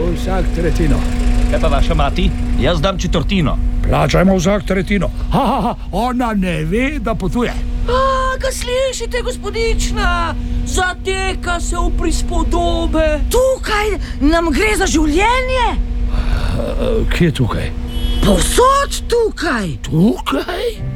vsak tretjino. Kaj pa vaša mati? Jaz dam četrtino. Plačajmo vsak tretjino. Ona ne ve, da potuje. Kaj slišite, gospodična? Zateka se v prispodobe. Tukaj nam gre za življenje. Kje je tukaj? Povsod tukaj. Tukaj?